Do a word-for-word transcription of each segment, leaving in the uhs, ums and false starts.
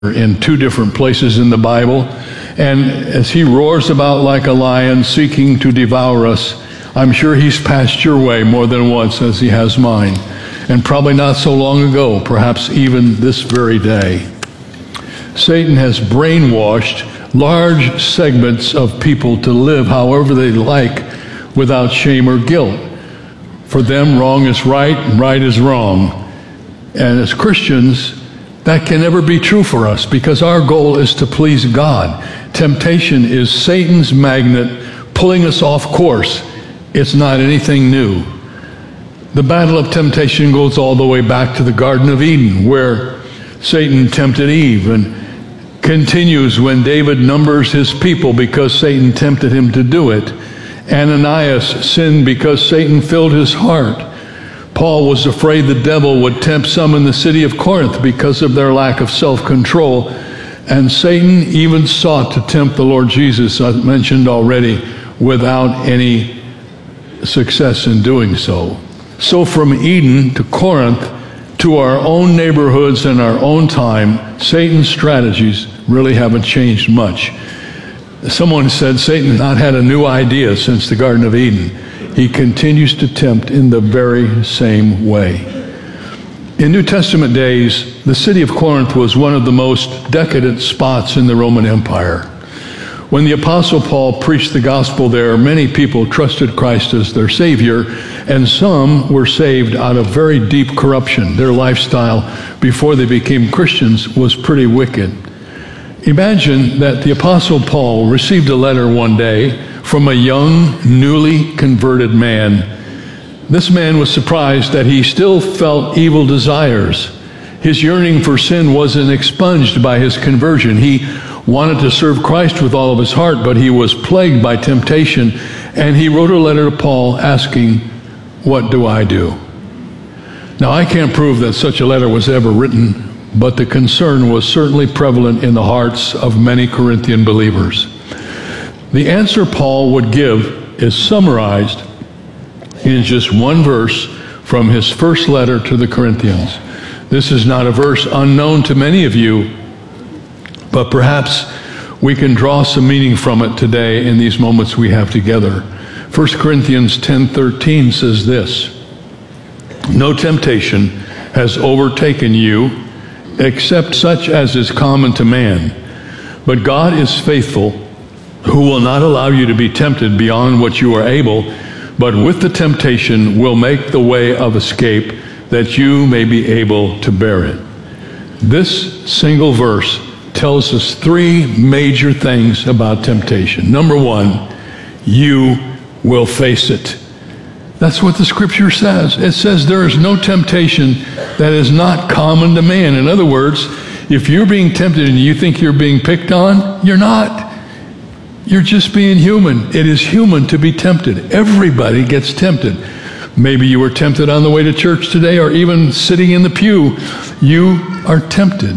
in two different places in the Bible. And as he roars about like a lion seeking to devour us, I'm sure he's passed your way more than once as he has mine. And probably not so long ago, perhaps even this very day. Satan has brainwashed large segments of people to live however they like without shame or guilt. For them, wrong is right and right is wrong. And as Christians, that can never be true for us because our goal is to please God. Temptation is Satan's magnet pulling us off course. It's not anything new. The battle of temptation goes all the way back to the Garden of Eden, where Satan tempted Eve, and continues when David numbers his people because Satan tempted him to do it. Ananias sinned because Satan filled his heart. Paul was afraid the devil would tempt some in the city of Corinth because of their lack of self-control. And Satan even sought to tempt the Lord Jesus, I mentioned already, without any success in doing so. So from Eden to Corinth to our own neighborhoods and our own time, Satan's strategies really haven't changed much. Someone said Satan has not had a new idea since the Garden of Eden. He continues to tempt in the very same way. In New Testament days, the city of Corinth was one of the most decadent spots in the Roman Empire. When the Apostle Paul preached the gospel there, many people trusted Christ as their Savior, and some were saved out of very deep corruption. Their lifestyle before they became Christians was pretty wicked. Imagine that the Apostle Paul received a letter one day from a young, newly converted man. This man was surprised that he still felt evil desires. His yearning for sin wasn't expunged by his conversion. He wanted to serve Christ with all of his heart, but he was plagued by temptation, and he wrote a letter to Paul asking, "What do I do?" Now, I can't prove that such a letter was ever written, but the concern was certainly prevalent in the hearts of many Corinthian believers. The answer Paul would give is summarized in just one verse from his first letter to the Corinthians. This is not a verse unknown to many of you, but perhaps we can draw some meaning from it today in these moments we have together. First Corinthians ten thirteen says this, "No temptation has overtaken you except such as is common to man. But God is faithful, who will not allow you to be tempted beyond what you are able, but with the temptation will make the way of escape that you may be able to bear it." This single verse tells us three major things about temptation. Number one, you will face it. That's what the scripture says. It says there is no temptation that is not common to man. In other words, if you're being tempted and you think you're being picked on, you're not. You're just being human. It is human to be tempted. Everybody gets tempted. Maybe you were tempted on the way to church today, or even sitting in the pew. You are tempted.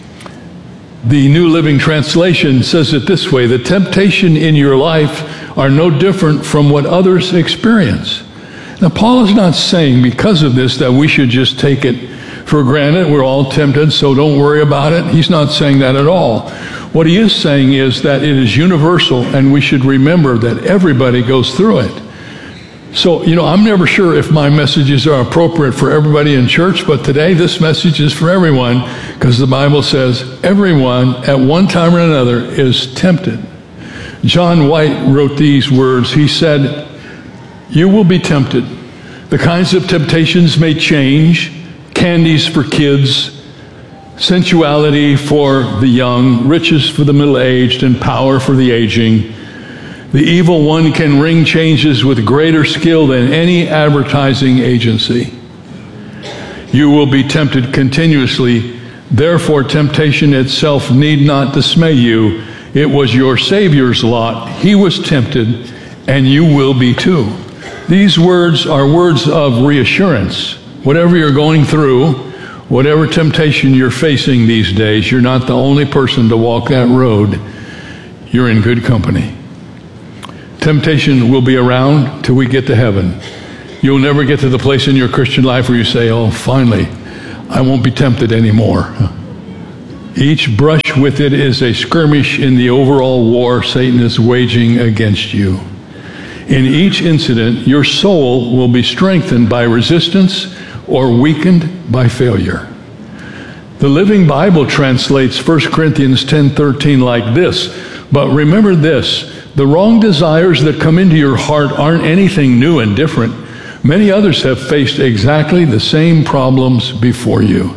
The New Living Translation says it this way: the temptation in your life are no different from what others experience. Now, Paul is not saying because of this that we should just take it for granted. We're all tempted, so don't worry about it. He's not saying that at all. What he is saying is that it is universal, and we should remember that everybody goes through it. So, you know, I'm never sure if my messages are appropriate for everybody in church, but today this message is for everyone, because the Bible says everyone at one time or another is tempted. John White wrote these words. He said, "You will be tempted. The kinds of temptations may change: candies for kids, sensuality for the young, riches for the middle-aged, and power for the aging. The evil one can ring changes with greater skill than any advertising agency. You will be tempted continuously. Therefore, temptation itself need not dismay you. It was your Savior's lot. He was tempted, and you will be too." These words are words of reassurance. Whatever you're going through, whatever temptation you're facing these days, you're not the only person to walk that road. You're in good company. Temptation will be around till we get to heaven. You'll never get to the place in your Christian life where you say, "Oh, finally, I won't be tempted anymore." Each brush with it is a skirmish in the overall war Satan is waging against you. In each incident, your soul will be strengthened by resistance or weakened by failure. The Living Bible translates First Corinthians ten thirteen like this, but remember this, the wrong desires that come into your heart aren't anything new and different. Many others have faced exactly the same problems before you.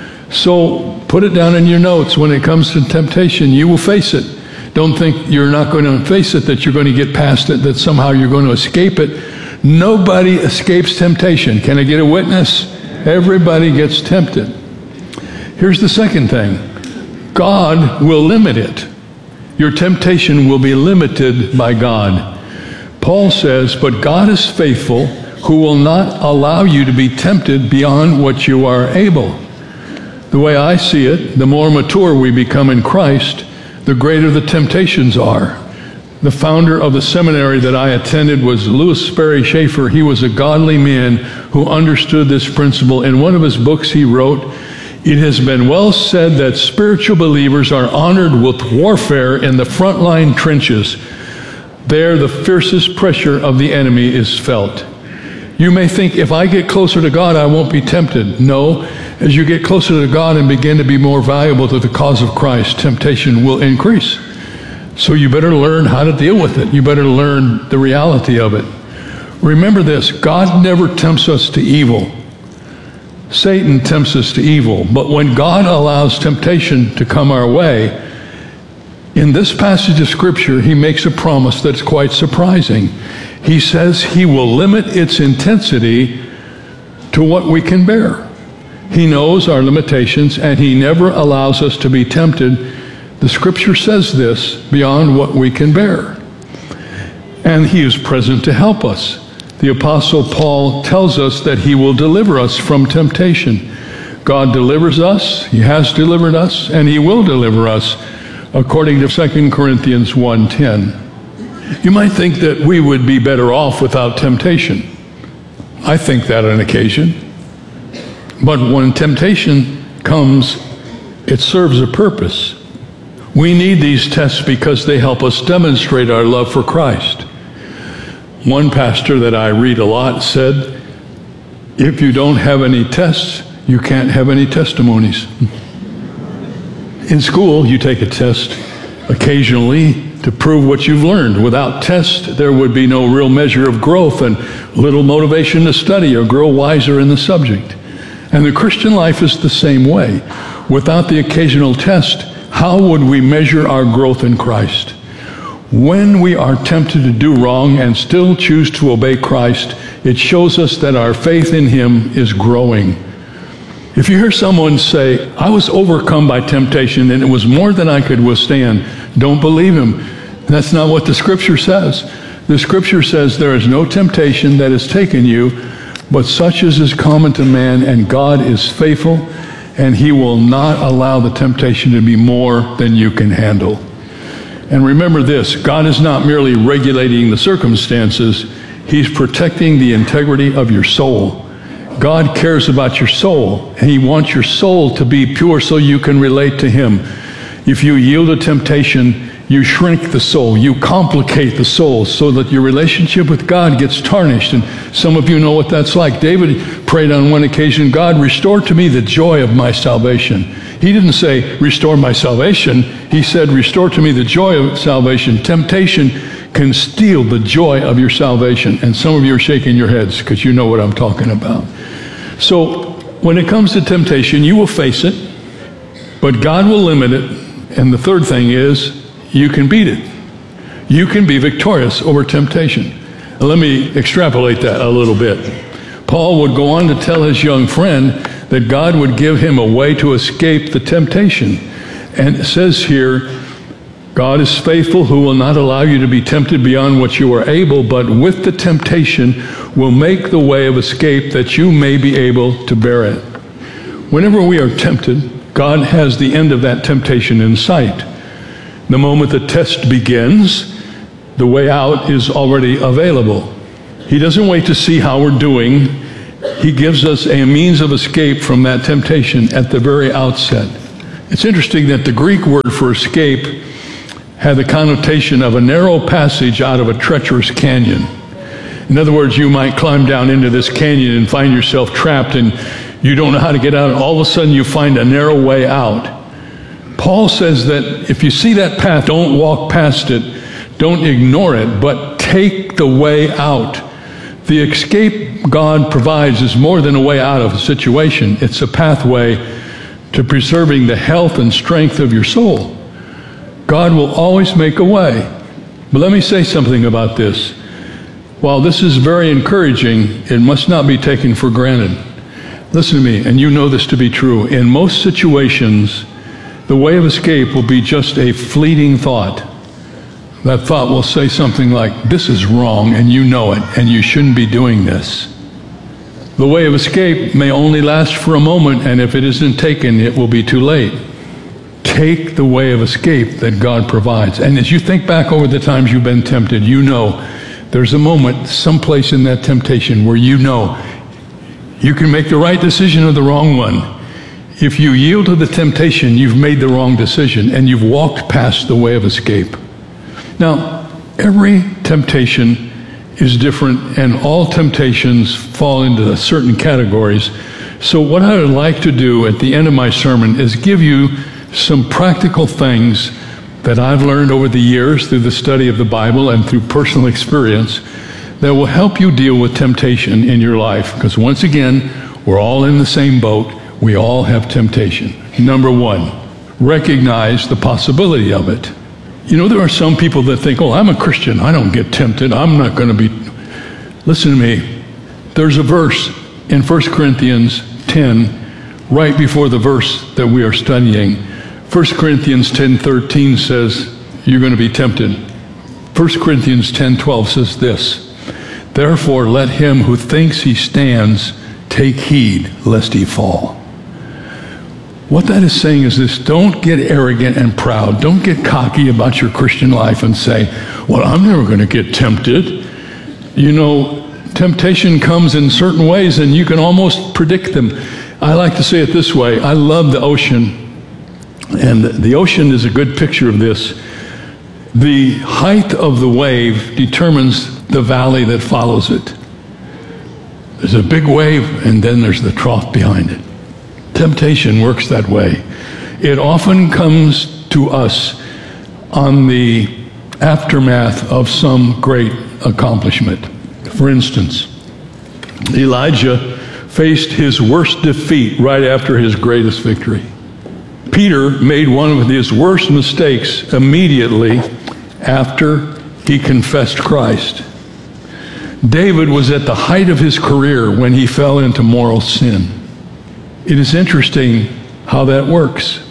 So put it down in your notes. When it comes to temptation, you will face it. Don't think you're not going to face it, that you're going to get past it, that somehow you're going to escape it. Nobody escapes temptation. Can I get a witness? Everybody gets tempted. Here's the second thing. God will limit it. Your temptation will be limited by God. Paul says, but God is faithful, who will not allow you to be tempted beyond what you are able. The way I see it, the more mature we become in Christ, the greater the temptations are. The founder of the seminary that I attended was Louis Sperry Schaefer. He was a godly man who understood this principle. In one of his books he wrote, it has been well said that spiritual believers are honored with warfare in the frontline trenches. There the fiercest pressure of the enemy is felt. You may think, if I get closer to God, I won't be tempted. No, as you get closer to God and begin to be more valuable to the cause of Christ, temptation will increase. So you better learn how to deal with it. You better learn the reality of it. Remember this, God never tempts us to evil. Satan tempts us to evil. But when God allows temptation to come our way, in this passage of Scripture, he makes a promise that's quite surprising. He says he will limit its intensity to what we can bear. He knows our limitations, and he never allows us to be tempted. The Scripture says this, beyond what we can bear. And he is present to help us. The Apostle Paul tells us that he will deliver us from temptation. God delivers us, he has delivered us, and he will deliver us, according to Second Corinthians one ten. You might think that we would be better off without temptation. I think that on occasion. But when temptation comes, it serves a purpose. We need these tests because they help us demonstrate our love for Christ. One pastor that I read a lot said, if you don't have any tests, you can't have any testimonies. In school, you take a test occasionally to prove what you've learned. Without tests, there would be no real measure of growth and little motivation to study or grow wiser in the subject. And the Christian life is the same way. Without the occasional test, how would we measure our growth in Christ? When we are tempted to do wrong and still choose to obey Christ, it shows us that our faith in him is growing. If you hear someone say, I was overcome by temptation and it was more than I could withstand, don't believe him. That's not what the Scripture says. The Scripture says there is no temptation that has taken you, but such as is common to man, and God is faithful, and he will not allow the temptation to be more than you can handle. And remember this, God is not merely regulating the circumstances, he's protecting the integrity of your soul. God cares about your soul, and he wants your soul to be pure so you can relate to him. If you yield to temptation, you shrink the soul, you complicate the soul so that your relationship with God gets tarnished. And some of you know what that's like. David prayed on one occasion, God, restore to me the joy of my salvation. He didn't say, restore my salvation. He said, restore to me the joy of salvation. Temptation can steal the joy of your salvation. And some of you are shaking your heads because you know what I'm talking about. So when it comes to temptation, you will face it, but God will limit it. And the third thing is, you can beat it. You can be victorious over temptation. Now, let me extrapolate that a little bit. Paul would go on to tell his young friend that God would give him a way to escape the temptation. And it says here, God is faithful, who will not allow you to be tempted beyond what you are able, but with the temptation will make the way of escape that you may be able to bear it. Whenever we are tempted, God has the end of that temptation in sight. The moment the test begins, the way out is already available. He doesn't wait to see how we're doing. He gives us a means of escape from that temptation at the very outset. It's interesting that the Greek word for escape had the connotation of a narrow passage out of a treacherous canyon. In other words, you might climb down into this canyon and find yourself trapped and you don't know how to get out, and all of a sudden you find a narrow way out. Paul says that if you see that path, don't walk past it, don't ignore it, but take the way out. The escape God provides is more than a way out of a situation. It's a pathway to preserving the health and strength of your soul. God will always make a way. But let me say something about this. While this is very encouraging, it must not be taken for granted. Listen to me, and you know this to be true. In most situations, the way of escape will be just a fleeting thought. That thought will say something like, this is wrong, and you know it, and you shouldn't be doing this. The way of escape may only last for a moment, and if it isn't taken, it will be too late. Take the way of escape that God provides. And as you think back over the times you've been tempted, you know there's a moment, someplace in that temptation where you know you can make the right decision or the wrong one. If you yield to the temptation, you've made the wrong decision, and you've walked past the way of escape. Now, every temptation is different, and all temptations fall into certain categories. So what I would like to do at the end of my sermon is give you some practical things that I've learned over the years through the study of the Bible and through personal experience that will help you deal with temptation in your life. Because once again, we're all in the same boat. We all have temptation. Number one, recognize the possibility of it. You know, there are some people that think, oh, I'm a Christian. I don't get tempted. I'm not going to be. Listen to me. There's a verse in First Corinthians ten, right before the verse that we are studying. First Corinthians ten thirteen says, you're going to be tempted. First Corinthians ten twelve says this, therefore let him who thinks he stands take heed lest he fall. What that is saying is this: don't get arrogant and proud. Don't get cocky about your Christian life and say, well, I'm never going to get tempted. You know, temptation comes in certain ways and you can almost predict them. I like to say it this way. I love the ocean, and the ocean is a good picture of this. The height of the wave determines the valley that follows it. There's a big wave and then there's the trough behind it. Temptation works that way. It often comes to us on the aftermath of some great accomplishment. For instance, Elijah faced his worst defeat right after his greatest victory. Peter made one of his worst mistakes immediately after he confessed Christ. David was at the height of his career when he fell into moral sin. It is interesting how that works.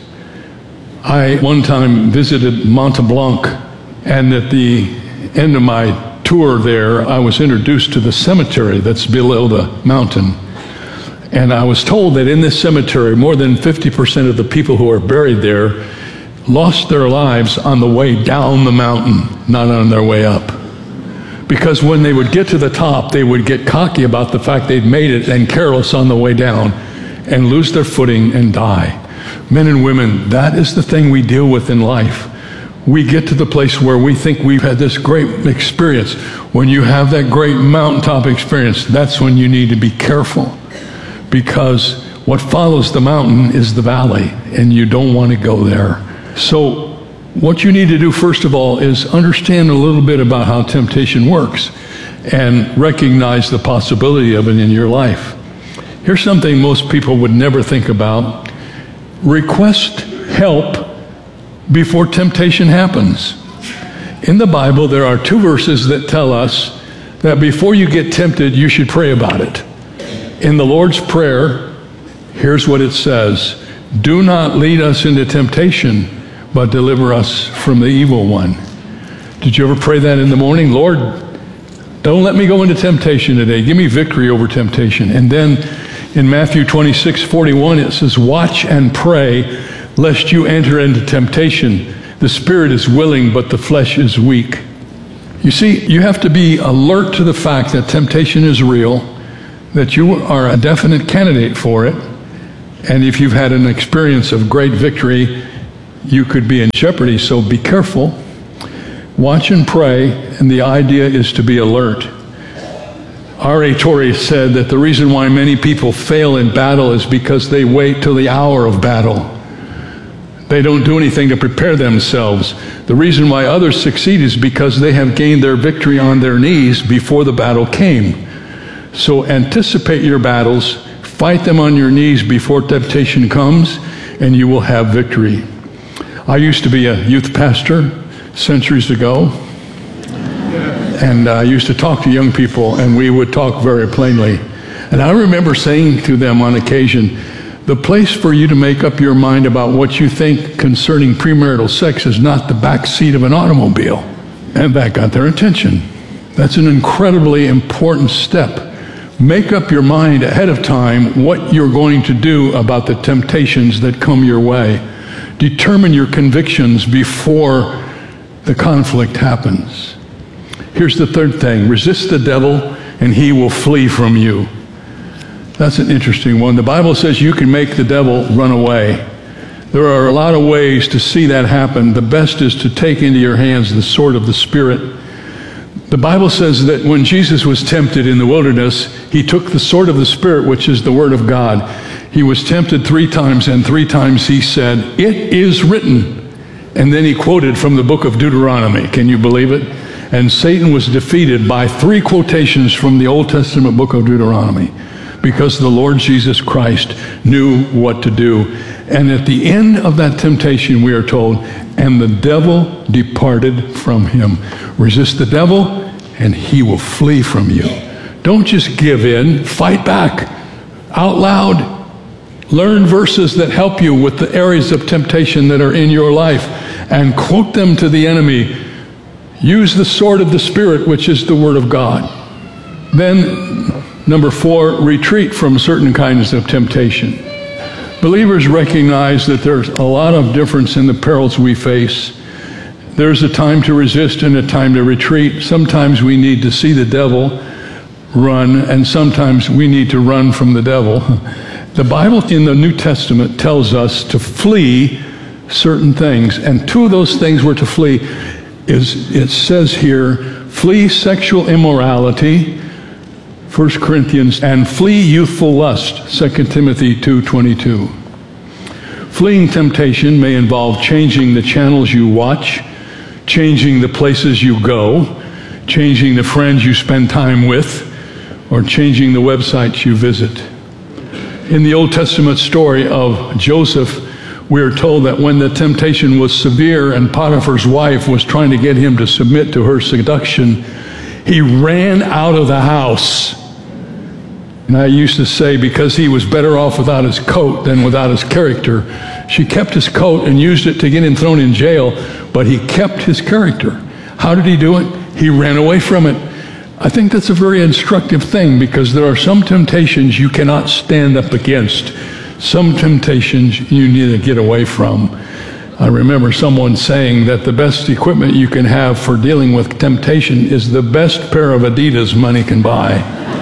I one time visited Mont Blanc, and at the end of my tour there, I was introduced to the cemetery that's below the mountain. And I was told that in this cemetery, more than fifty percent of the people who are buried there lost their lives on the way down the mountain, not on their way up. Because when they would get to the top, they would get cocky about the fact they'd made it and careless on the way down and lose their footing and die. Men and women, that is the thing we deal with in life. We get to the place where we think we've had this great experience. When you have that great mountaintop experience, that's when you need to be careful, because what follows the mountain is the valley, and you don't want to go there. So what you need to do, first of all, is understand a little bit about how temptation works and recognize the possibility of it in your life. Here's something most people would never think about. Request help before temptation happens. In the Bible, there are two verses that tell us that before you get tempted, you should pray about it. In the Lord's Prayer, here's what it says: do not lead us into temptation, but deliver us from the evil one. Did you ever pray that in the morning? Lord, don't let me go into temptation today. Give me victory over temptation. And then in Matthew twenty-six forty-one, it says, watch and pray, lest you enter into temptation. The spirit is willing, but the flesh is weak. You see, you have to be alert to the fact that temptation is real, that you are a definite candidate for it, And if you've had an experience of great victory, you could be in jeopardy, so be careful. Watch and pray, and the idea is to be alert. R A Torrey said that the reason why many people fail in battle is because they wait till the hour of battle. They don't do anything to prepare themselves. The reason why others succeed is because they have gained their victory on their knees before the battle came. So anticipate your battles, fight them on your knees before temptation comes, and you will have victory. I used to be a youth pastor centuries ago, and I used to talk to young people, and we would talk very plainly. And I remember saying to them on occasion, the place for you to make up your mind about what you think concerning premarital sex is not the back seat of an automobile. And that got their attention. That's an incredibly important step. Make up your mind ahead of time what you're going to do about the temptations that come your way. Determine your convictions before the conflict happens. Here's the third thing. Resist the devil and he will flee from you. That's an interesting one. The Bible says you can make the devil run away. There are a lot of ways to see that happen. The best is to take into your hands the sword of the Spirit. The Bible says that when Jesus was tempted in the wilderness, he took the sword of the Spirit, which is the Word of God. He was tempted three times, and three times he said, "It is written." And then he quoted from the book of Deuteronomy. Can you believe it? And Satan was defeated by three quotations from the Old Testament book of Deuteronomy, because the Lord Jesus Christ knew what to do. And at the end of that temptation, we are told, and the devil departed from him. Resist the devil, and he will flee from you. Don't just give in. Fight back out loud. Learn verses that help you with the areas of temptation that are in your life, and quote them to the enemy. Use the sword of the Spirit, which is the Word of God. Then, number four, retreat from certain kinds of temptation. Believers recognize that there's a lot of difference in the perils we face. There's a time to resist and a time to retreat. Sometimes we need to see the devil run, and sometimes we need to run from the devil. The Bible in the New Testament tells us to flee certain things, and two of those things we're to flee is, it says here, flee sexual immorality, First Corinthians, and flee youthful lust, Second Timothy two twenty-two. Fleeing temptation may involve changing the channels you watch, changing the places you go, changing the friends you spend time with, or changing the websites you visit. In the Old Testament story of Joseph, we are told that when the temptation was severe and Potiphar's wife was trying to get him to submit to her seduction, he ran out of the house. And I used to say, because he was better off without his coat than without his character. She kept his coat and used it to get him thrown in jail, but he kept his character. How did he do it? He ran away from it. I think that's a very instructive thing, because there are some temptations you cannot stand up against. Some temptations you need to get away from. I remember someone saying that the best equipment you can have for dealing with temptation is the best pair of Adidas money can buy.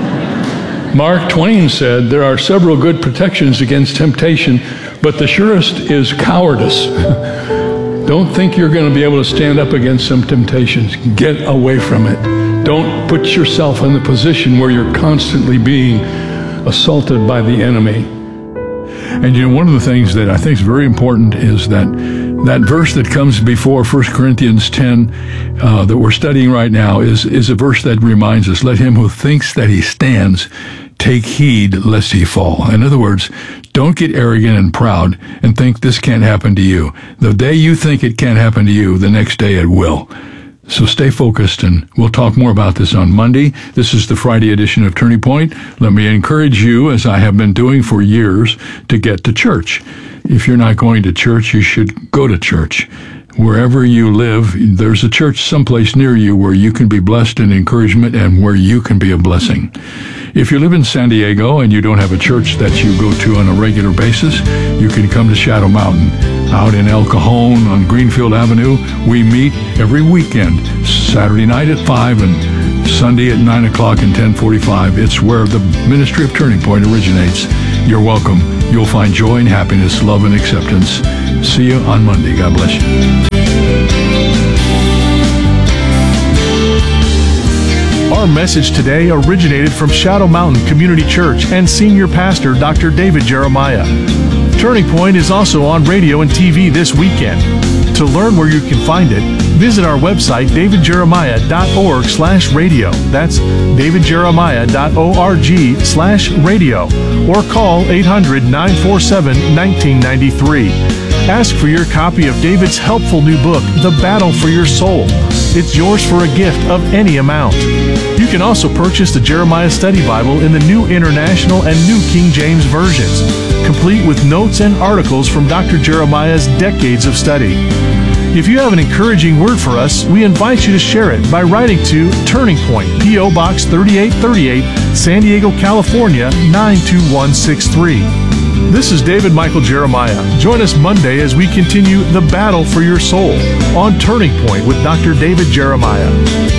Mark Twain said, there are several good protections against temptation, but the surest is cowardice. Don't think you're going to be able to stand up against some temptations. Get away from it. Don't put yourself in the position where you're constantly being assaulted by the enemy. And you know, one of the things that I think is very important is that that verse that comes before First Corinthians ten uh, that we're studying right now is, is a verse that reminds us, let him who thinks that he stands take heed lest he fall. In other words, don't get arrogant and proud and think this can't happen to you. The day you think it can't happen to you, the next day it will. So stay focused, and we'll talk more about this on Monday. This is the Friday edition of Turning Point. Let me encourage you, as I have been doing for years, to get to church. If you're not going to church, you should go to church. Wherever you live, there's a church someplace near you where you can be blessed in encouragement and where you can be a blessing. If you live in San Diego and you don't have a church that you go to on a regular basis, you can come to Shadow Mountain. Out in El Cajon on Greenfield Avenue, we meet every weekend, Saturday night at five and Sunday at nine o'clock and ten forty-five. It's where the ministry of Turning Point originates. You're welcome. You'll find joy and happiness, love and acceptance. See you on Monday. God bless you. Our message today originated from Shadow Mountain Community Church and Senior Pastor Doctor David Jeremiah. Turning Point is also on radio and T V this weekend. To learn where you can find it, visit our website, david jeremiah dot org slash radio. That's david jeremiah dot org slash radio. Or call eight hundred, nine four seven, one nine nine three. Ask for your copy of David's helpful new book, The Battle for Your Soul. It's yours for a gift of any amount. You can also purchase the Jeremiah Study Bible in the New International and New King James versions, complete with notes and articles from Doctor Jeremiah's decades of study. If you have an encouraging word for us, we invite you to share it by writing to Turning Point, P O Box thirty-eight thirty-eight, San Diego, California, nine two one six three. This is David Michael Jeremiah. Join us Monday as we continue the battle for your soul on Turning Point with Doctor David Jeremiah.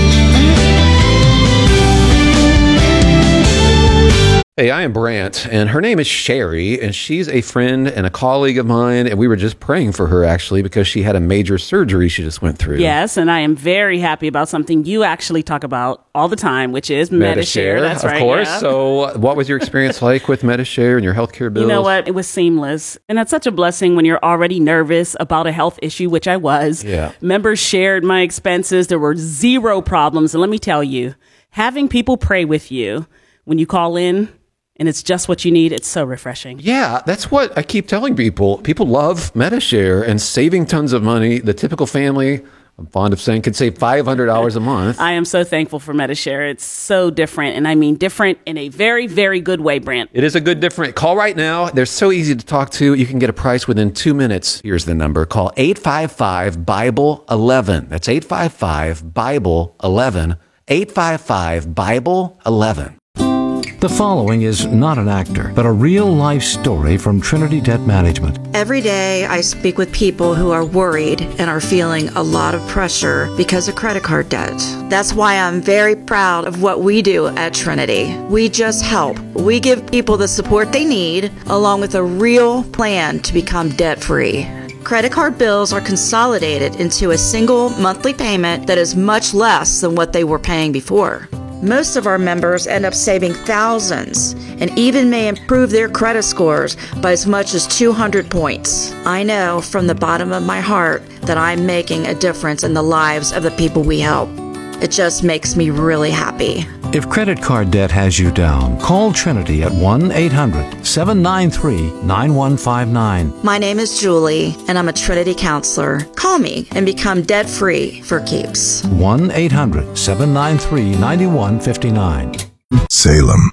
Hey, I am Brant, and her name is Sherry, and she's a friend and a colleague of mine, and we were just praying for her, actually, because she had a major surgery she just went through. Yes, and I am very happy about something you actually talk about all the time, which is Medi-Share. Medi-Share, That's of right, course. yeah. So what was your experience like with Medi-Share and your healthcare bills? You know what? It was seamless, and that's such a blessing when you're already nervous about a health issue, which I was. Yeah. Members shared my expenses. There were zero problems, and let me tell you, having people pray with you when you call in, and it's just what you need, it's so refreshing. Yeah, that's what I keep telling people. People love Medi-Share and saving tons of money. The typical family, I'm fond of saying, could save five hundred dollars a month. I am so thankful for Medi-Share. It's so different, and I mean different in a very, very good way, Brant. It is a good different. Call right now. They're so easy to talk to. You can get a price within two minutes. Here's the number. Call eight five five, Bible eleven. That's eight five five, Bible eleven. eight five five, Bible eleven. The following is not an actor, but a real-life story from Trinity Debt Management. Every day I speak with people who are worried and are feeling a lot of pressure because of credit card debt. That's why I'm very proud of what we do at Trinity. We just help. We give people the support they need, along with a real plan to become debt-free. Credit card bills are consolidated into a single monthly payment that is much less than what they were paying before. Most of our members end up saving thousands and even may improve their credit scores by as much as two hundred points. I know from the bottom of my heart that I'm making a difference in the lives of the people we help. It just makes me really happy. If credit card debt has you down, call Trinity at one eight hundred, seven nine three, nine one five nine. My name is Julie, and I'm a Trinity counselor. Call me and become debt-free for keeps. one eight hundred, seven nine three, nine one five nine. Salem.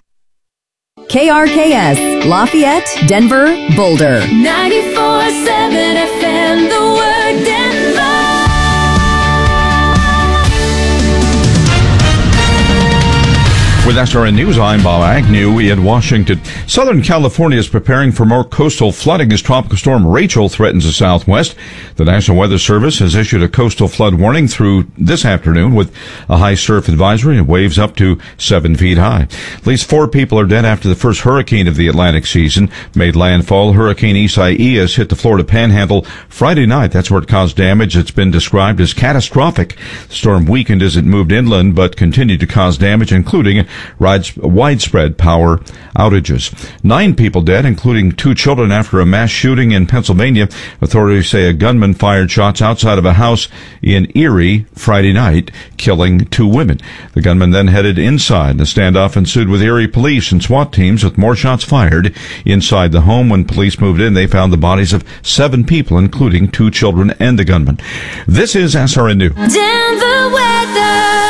K R K S, Lafayette, Denver, Boulder. ninety-four point seven F M, the word Denver. With S R N News, I'm Bob Agnew in Washington. Southern California is preparing for more coastal flooding as Tropical Storm Rachel threatens the southwest. The National Weather Service has issued a coastal flood warning through this afternoon with a high surf advisory and waves up to seven feet high. At least four people are dead after the first hurricane of the Atlantic season made landfall. Hurricane Isaias hit the Florida Panhandle Friday night. That's where it caused damage. It's been described as catastrophic. The storm weakened as it moved inland, but continued to cause damage, including widespread power outages. Nine people dead, including two children, after a mass shooting in Pennsylvania. Authorities say a gunman fired shots outside of a house in Erie Friday night, killing two women. The gunman then headed inside. The standoff ensued with Erie police and SWAT teams, with more shots fired inside the home. When police moved in, they found the bodies of seven people, including two children and the gunman. This is S R N News. Denver weather.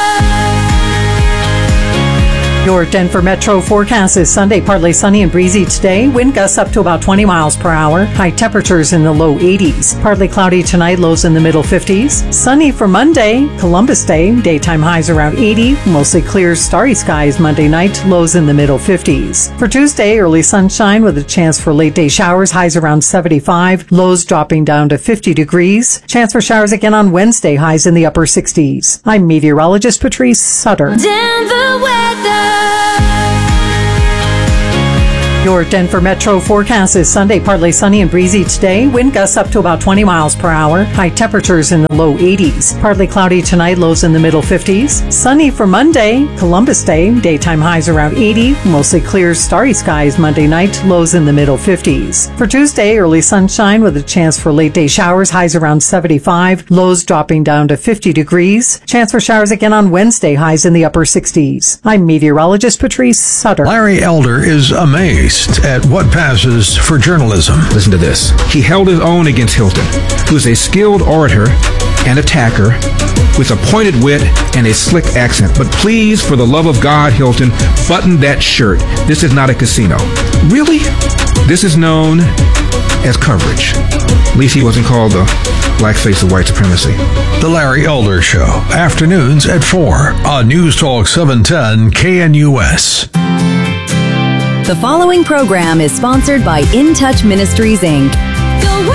Your Denver Metro forecast is Sunday, partly sunny and breezy today. Wind gusts up to about twenty miles per hour. High temperatures in the low eighties. Partly cloudy tonight, lows in the middle fifties. Sunny for Monday, Columbus Day. Daytime highs around eighty. Mostly clear, starry skies Monday night, lows in the middle fifties. For Tuesday, early sunshine with a chance for late day showers. Highs around seventy-five. Lows dropping down to fifty degrees. Chance for showers again on Wednesday. Highs in the upper sixties. I'm meteorologist Patrice Sutter. Denver weather. Your Denver Metro forecast is Sunday, partly sunny and breezy today. Wind gusts up to about twenty miles per hour. High temperatures in the low eighties. Partly cloudy tonight, lows in the middle fifties. Sunny for Monday, Columbus Day. Daytime highs around eighty. Mostly clear, starry skies Monday night, lows in the middle fifties. For Tuesday, early sunshine with a chance for late day showers. Highs around seventy-five. Lows dropping down to fifty degrees. Chance for showers again on Wednesday. Highs in the upper sixties. I'm meteorologist Patrice Sutter. Larry Elder is amazed at what passes for journalism. Listen to this. He held his own against Hilton, who's a skilled orator and attacker with a pointed wit and a slick accent. But please, for the love of God, Hilton, button that shirt. This is not a casino. Really? This is known as coverage. At least he wasn't called the blackface of white supremacy. The Larry Elder Show, afternoons at four on News Talk seven ten K N U S. The following program is sponsored by In Touch Ministries, Incorporated. The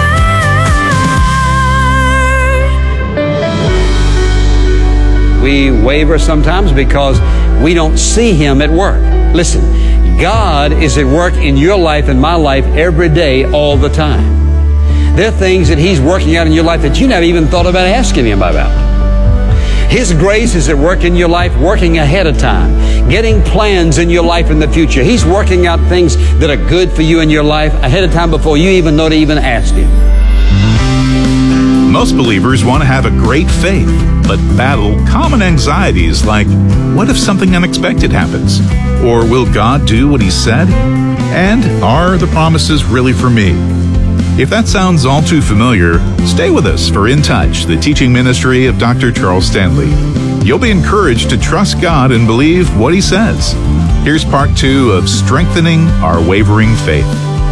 Word. We waver sometimes because we don't see Him at work. Listen, God is at work in your life and my life every day, all the time. There are things that He's working out in your life that you never even thought about asking Him about. His grace is at work in your life, working ahead of time, getting plans in your life in the future. He's working out things that are good for you in your life ahead of time before you even know to even ask Him. Most believers want to have a great faith, but battle common anxieties like, what if something unexpected happens? Or will God do what He said? And are the promises really for me? If that sounds all too familiar, stay with us for In Touch, the teaching ministry of Doctor Charles Stanley. You'll be encouraged to trust God and believe what He says. Here's part two of Strengthening Our Wavering Faith.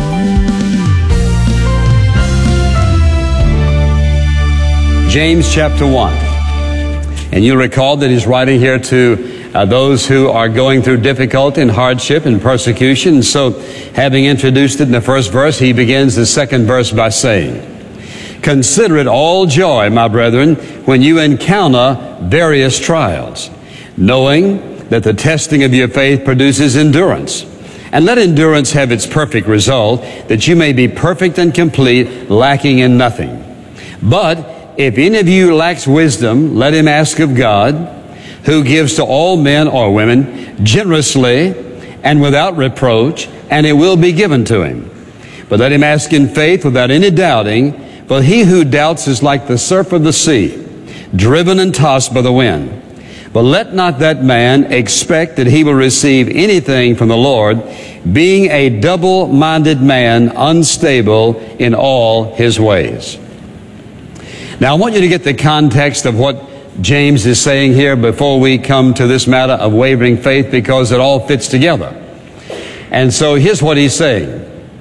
James chapter one. And you'll recall that he's writing here to Uh, those who are going through difficulty and hardship and persecution. And so, having introduced it in the first verse, he begins the second verse by saying, "Consider it all joy, my brethren, when you encounter various trials, knowing that the testing of your faith produces endurance. And let endurance have its perfect result, that you may be perfect and complete, lacking in nothing. But if any of you lacks wisdom, let him ask of God, who gives to all men or women generously and without reproach, and it will be given to him. But let him ask in faith without any doubting, for he who doubts is like the surf of the sea, driven and tossed by the wind. But let not that man expect that he will receive anything from the Lord, being a double-minded man, unstable in all his ways." Now I want you to get the context of what James is saying here before we come to this matter of wavering faith, because it all fits together. And so here's what he's saying.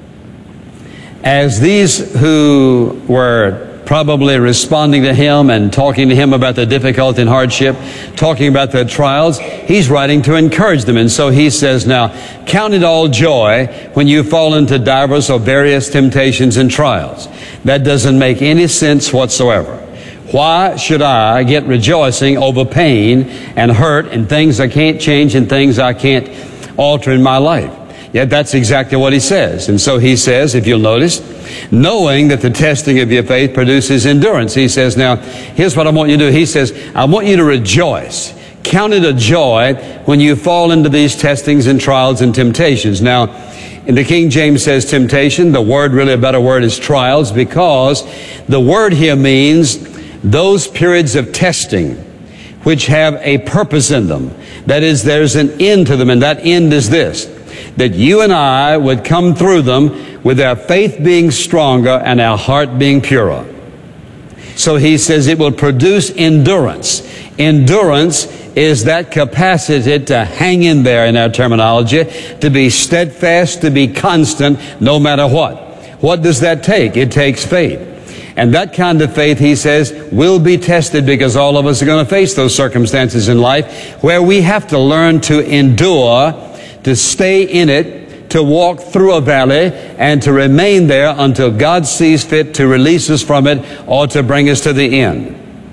As these who were probably responding to him and talking to him about the difficulty and hardship, talking about their trials, he's writing to encourage them. And so he says, now, count it all joy when you fall into divers or various temptations and trials. That doesn't make any sense whatsoever. Why should I get rejoicing over pain and hurt and things I can't change and things I can't alter in my life? Yet that's exactly what he says. And so he says, if you'll notice, knowing that the testing of your faith produces endurance. He says, now, here's what I want you to do. He says, I want you to rejoice. Count it a joy when you fall into these testings and trials and temptations. Now, in the King James says temptation. The word, really a better word, is trials, because the word here means those periods of testing which have a purpose in them. That is, there's an end to them, and that end is this, that you and I would come through them with our faith being stronger and our heart being purer. So he says it will produce endurance. Endurance is that capacity to hang in there, in our terminology, to be steadfast, to be constant, no matter what. What does that take? It takes faith. And that kind of faith, he says, will be tested, because all of us are going to face those circumstances in life where we have to learn to endure, to stay in it, to walk through a valley, and to remain there until God sees fit to release us from it or to bring us to the end.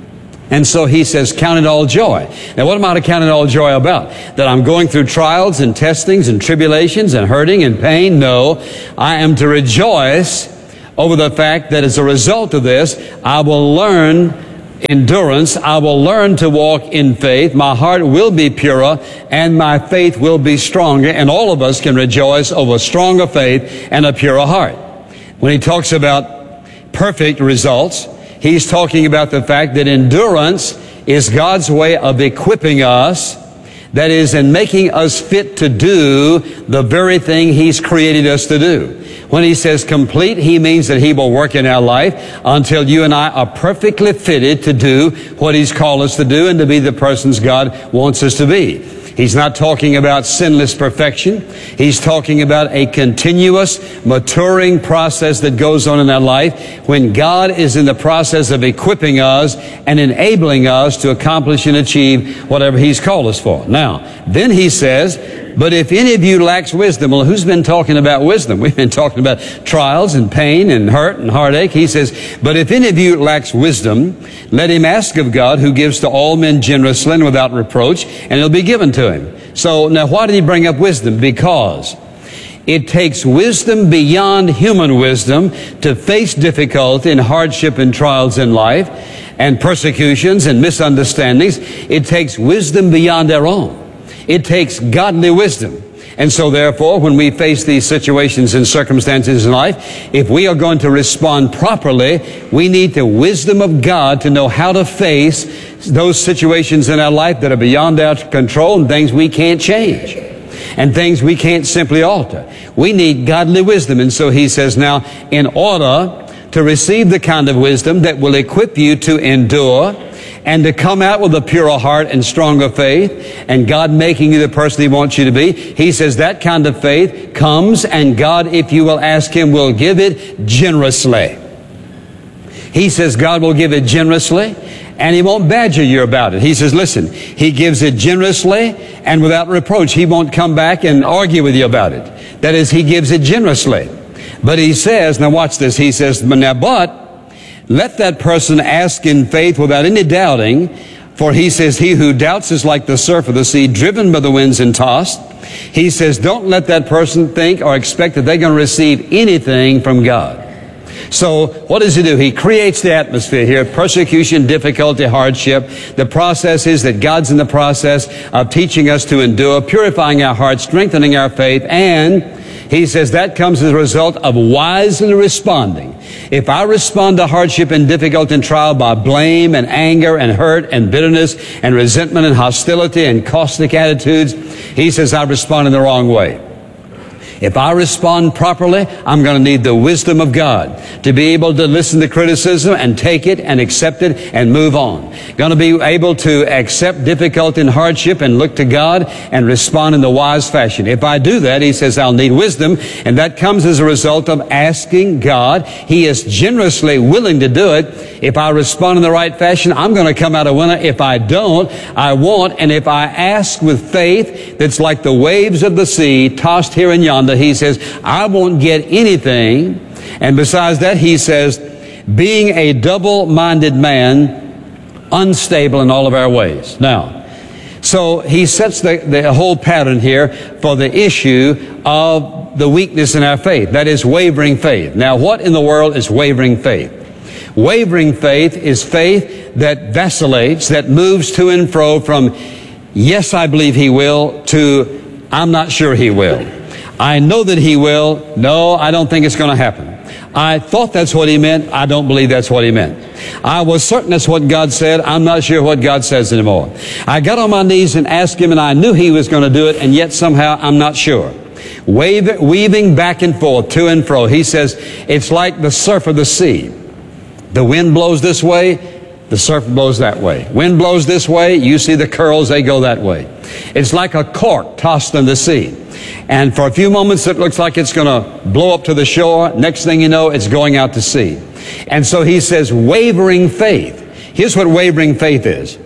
And so he says, count it all joy. Now, what am I to count it all joy about? That I'm going through trials and testings and tribulations and hurting and pain? No. I am to rejoice over the fact that as a result of this, I will learn endurance. I will learn to walk in faith. My heart will be purer and my faith will be stronger. And all of us can rejoice over stronger faith and a purer heart. When he talks about perfect results, he's talking about the fact that endurance is God's way of equipping us, that is, in making us fit to do the very thing He's created us to do. When He says complete, He means that He will work in our life until you and I are perfectly fitted to do what He's called us to do and to be the persons God wants us to be. He's not talking about sinless perfection. He's talking about a continuous maturing process that goes on in our life when God is in the process of equipping us and enabling us to accomplish and achieve whatever He's called us for. Now, then He says, but if any of you lacks wisdom, well, who's been talking about wisdom? We've been talking about trials and pain and hurt and heartache. He says, but if any of you lacks wisdom, let him ask of God, who gives to all men generously and without reproach, and it'll be given to him. So now why did he bring up wisdom? Because it takes wisdom beyond human wisdom to face difficulty and hardship and trials in life and persecutions and misunderstandings. It takes wisdom beyond our own. It takes godly wisdom. And so therefore, when we face these situations and circumstances in life, if we are going to respond properly, we need the wisdom of God to know how to face those situations in our life that are beyond our control and things we can't change and things we can't simply alter. We need godly wisdom. And so he says, now, in order to receive the kind of wisdom that will equip you to endure and to come out with a purer heart and stronger faith, and God making you the person He wants you to be, He says that kind of faith comes, and God, if you will ask Him, will give it generously. He says God will give it generously, and He won't badger you about it. He says, listen, He gives it generously and without reproach. He won't come back and argue with you about it. That is, He gives it generously. But He says, now watch this, He says, now but, let that person ask in faith without any doubting, for he says, he who doubts is like the surf of the sea, driven by the winds and tossed. He says, don't let that person think or expect that they're going to receive anything from God. So what does He do? He creates the atmosphere here, persecution, difficulty, hardship. The process is that God's in the process of teaching us to endure, purifying our hearts, strengthening our faith, and He says that comes as a result of wisely responding. If I respond to hardship and difficulty and trial by blame and anger and hurt and bitterness and resentment and hostility and caustic attitudes, He says I respond in the wrong way. If I respond properly, I'm going to need the wisdom of God to be able to listen to criticism and take it and accept it and move on. Going to be able to accept difficulty and hardship and look to God and respond in the wise fashion. If I do that, He says I'll need wisdom, and that comes as a result of asking God. He is generously willing to do it. If I respond in the right fashion, I'm going to come out a winner. If I don't, I won't. And if I ask with faith that's like the waves of the sea tossed here and yonder, He says, I won't get anything. And besides that, He says, being a double-minded man, unstable in all of our ways. Now, so He sets the, the whole pattern here for the issue of the weakness in our faith. That is wavering faith. Now, what in the world is wavering faith? Wavering faith is faith that vacillates, that moves to and fro from, yes, I believe He will, to, I'm not sure He will. I know that He will. No, I don't think it's going to happen. I thought that's what He meant. I don't believe that's what He meant. I was certain that's what God said. I'm not sure what God says anymore. I got on my knees and asked Him, and I knew He was going to do it, and yet somehow I'm not sure. Wave, weaving back and forth, to and fro. He says it's like the surf of the sea. The wind blows this way, the surf blows that way. Wind blows this way, you see the curls, they go that way. It's like a cork tossed in the sea. And for a few moments it looks like it's going to blow up to the shore. Next thing you know, it's going out to sea. And so he says wavering faith. Here's what wavering faith is.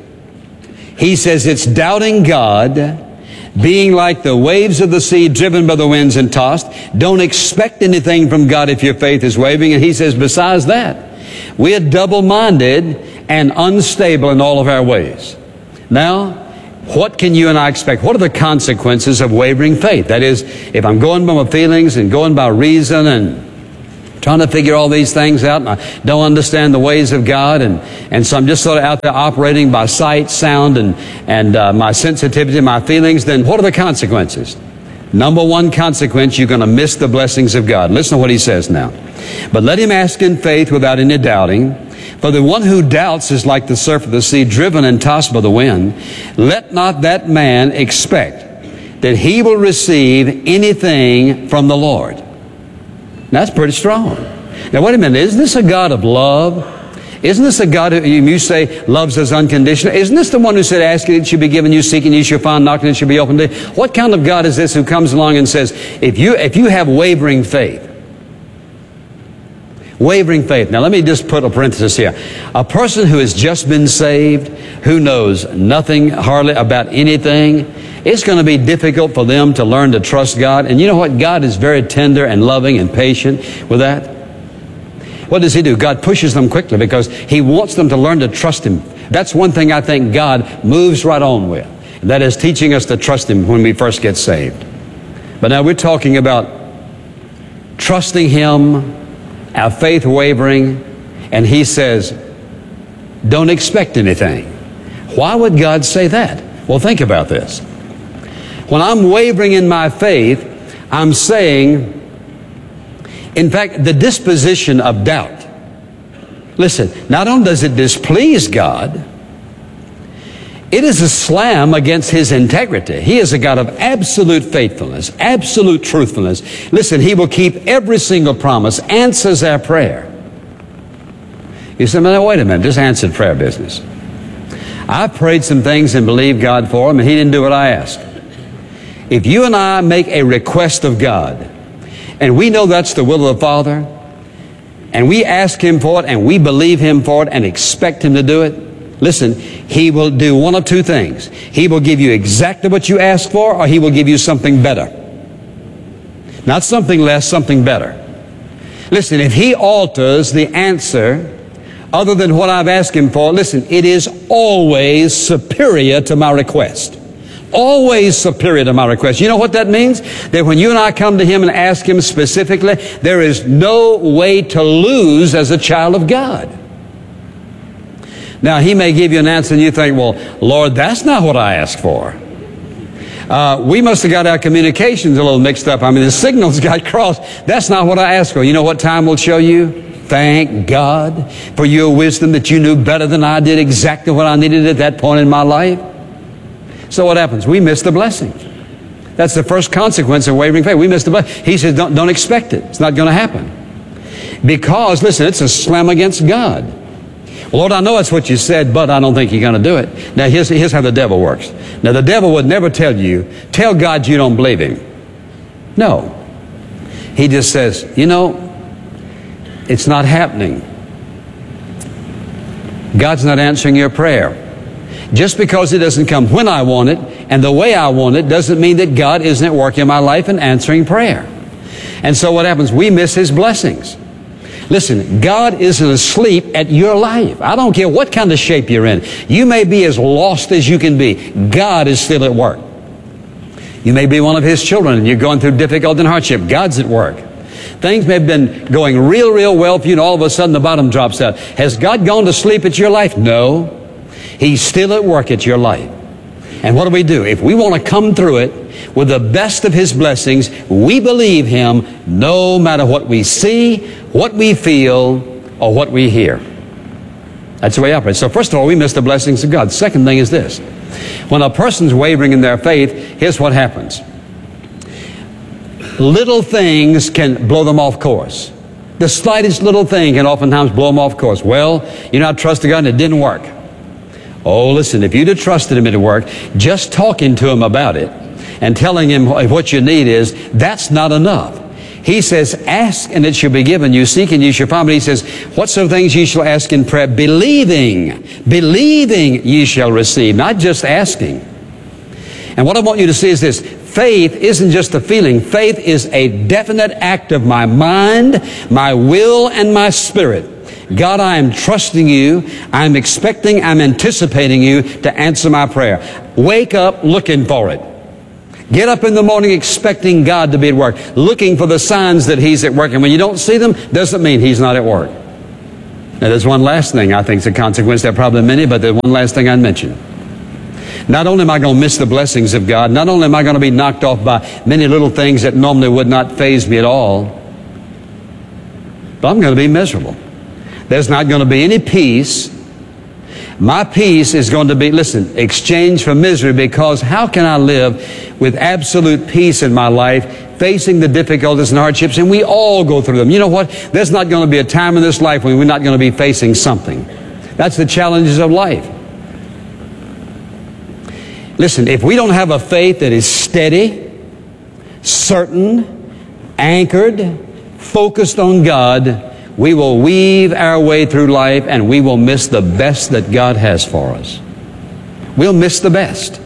He says it's doubting God, being like the waves of the sea driven by the winds and tossed. Don't expect anything from God if your faith is wavering. And he says besides that, we're double-minded and unstable in all of our ways. Now, what can you and I expect? What are the consequences of wavering faith? That is, if I'm going by my feelings and going by reason and trying to figure all these things out, and I don't understand the ways of God, and, and so I'm just sort of out there operating by sight, sound, and, and uh, my sensitivity, my feelings, then what are the consequences? Number one consequence, you're going to miss the blessings of God. Listen to what he says now. But let him ask in faith without any doubting. For the one who doubts is like the surf of the sea, driven and tossed by the wind. Let not that man expect that he will receive anything from the Lord. That's pretty strong. Now, wait a minute. Isn't this a God of love? Isn't this a God who you say loves us unconditionally? Isn't this the one who said, ask and it shall be given you, seek and you shall find, knock and it shall be opened to you? What kind of God is this who comes along and says, if you, if you have wavering faith, wavering faith. Now, let me just put a parenthesis here. A person who has just been saved, who knows nothing hardly about anything, it's going to be difficult for them to learn to trust God. And you know what? God is very tender and loving and patient with that. What does he do? God pushes them quickly because he wants them to learn to trust him. That's one thing I think God moves right on with. And that is teaching us to trust him when we first get saved. But now we're talking about trusting him, our faith wavering, and he says, don't expect anything. Why would God say that? Well, think about this. When I'm wavering in my faith, I'm saying, in fact, the disposition of doubt. Listen, not only does it displease God, it is a slam against his integrity. He is a God of absolute faithfulness, absolute truthfulness. Listen, he will keep every single promise, answers our prayer. You say, now, wait a minute, this answered prayer business. I prayed some things and believed God for them, and he didn't do what I asked. If you and I make a request of God, and we know that's the will of the Father, and we ask him for it, and we believe him for it, and expect him to do it, listen, he will do one of two things. He will give you exactly what you ask for, or he will give you something better. Not something less, something better. Listen, if he alters the answer other than what I've asked him for, listen, it is always superior to my request. Always superior to my request. You know what that means? That when you and I come to him and ask him specifically, there is no way to lose as a child of God. Now, he may give you an answer and you think, well, Lord, that's not what I asked for. Uh, we must have got our communications a little mixed up. I mean, the signals got crossed. That's not what I asked for. You know what time will show you? Thank God for your wisdom that you knew better than I did exactly what I needed at that point in my life. So what happens? We miss the blessing. That's the first consequence of wavering faith. We miss the blessing. He says, don't, don't expect it. It's not going to happen. Because, listen, it's a slam against God. Well, Lord, I know that's what you said, but I don't think you're going to do it. Now, here's, here's how the devil works. Now, the devil would never tell you, tell God you don't believe him. No. He just says, you know, it's not happening. God's not answering your prayer. Just because it doesn't come when I want it and the way I want it doesn't mean that God isn't at work in my life and answering prayer. And so what happens? We miss his blessings. Listen, God isn't asleep at your life. I don't care what kind of shape you're in. You may be as lost as you can be. God is still at work. You may be one of his children and you're going through difficulty and hardship. God's at work. Things may have been going real, real well for you and all of a sudden the bottom drops out. Has God gone to sleep at your life? No. He's still at work at your life. And what do we do? If we want to come through it with the best of his blessings, we believe him no matter what we see, what we feel, or what we hear. That's the way it operates. So first of all, we miss the blessings of God. Second thing is this. When a person's wavering in their faith, here's what happens. Little things can blow them off course. The slightest little thing can oftentimes blow them off course. Well, you're not trusting God and it didn't work. Oh, listen, if you'd have trusted him, it'd work. Just talking to him about it and telling him what you need is, that's not enough. He says, ask and it shall be given you. Seek and you shall find. But he says, whatsoever things ye shall ask in prayer, believing, believing ye shall receive, not just asking. And what I want you to see is this. Faith isn't just a feeling. Faith is a definite act of my mind, my will, and my spirit. God, I am trusting you. I'm expecting, I'm anticipating you to answer my prayer. Wake up looking for it. Get up in the morning expecting God to be at work, looking for the signs that He's at work. And when you don't see them, doesn't mean He's not at work. Now, there's one last thing I think is a consequence. There are probably many, but there's one last thing I'd mention. Not only am I going to miss the blessings of God, not only am I going to be knocked off by many little things that normally would not faze me at all, but I'm going to be miserable. There's not going to be any peace. My peace is going to be, listen, exchanged for misery, because how can I live with absolute peace in my life, facing the difficulties and hardships? And we all go through them. You know what? There's not going to be a time in this life when we're not going to be facing something. That's the challenges of life. Listen, if we don't have a faith that is steady, certain, anchored, focused on God, we will weave our way through life and we will miss the best that God has for us. We'll miss the best.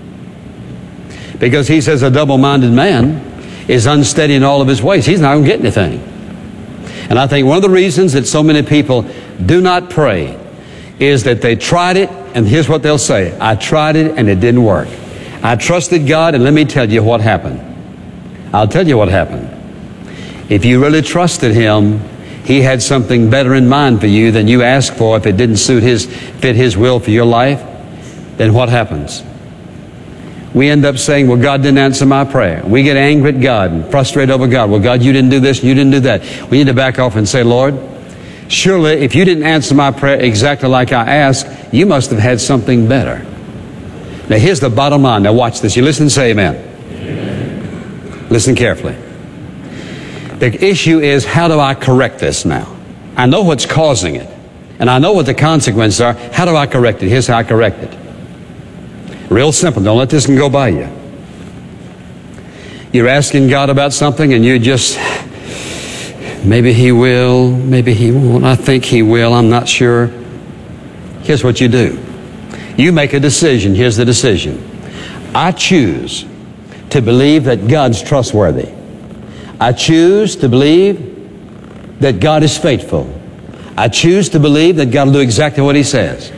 Because He says a double-minded man is unsteady in all of his ways. He's not going to get anything. And I think one of the reasons that so many people do not pray is that they tried it, and here's what they'll say: I tried it and it didn't work. I trusted God, and let me tell you what happened. I'll tell you what happened. If you really trusted Him, He had something better in mind for you than you asked for. If it didn't suit His, fit His will for your life, then what happens? We end up saying, well, God didn't answer my prayer. We get angry at God and frustrated over God. Well, God, you didn't do this, you didn't do that. We need to back off and say, Lord, surely if you didn't answer my prayer exactly like I asked, you must have had something better. Now, here's the bottom line. Now, watch this. You listen and say amen. Amen. Listen carefully. The issue is, how do I correct this now? I know what's causing it, and I know what the consequences are. How do I correct it? Here's how I correct it. Real simple. Don't let this one go by you. You're asking God about something, and you just, maybe He will, maybe He won't. I think He will. I'm not sure. Here's what you do. You make a decision. Here's the decision. I choose to believe that God's trustworthy. I choose to believe that God is faithful. I choose to believe that God will do exactly what He says.